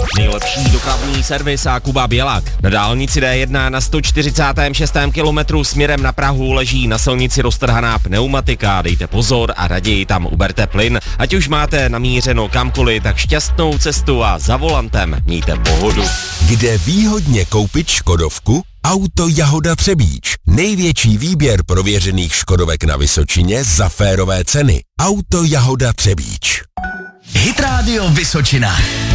Nejlepší dopravní servis a Kuba Bělák. Na dálnici D1 na 146. kilometru směrem na Prahu leží na silnici roztrhaná pneumatika. Dejte pozor a raději tam uberte plyn. Ať už máte namířeno kamkoliv, tak šťastnou cestu a za volantem mějte pohodu. Kde výhodně koupit škodovku? Auto Jahoda Třebíč. Největší výběr prověřených škodovek na Vysočině za férové ceny. Auto Jahoda Třebíč. Hit Radio Vysočina.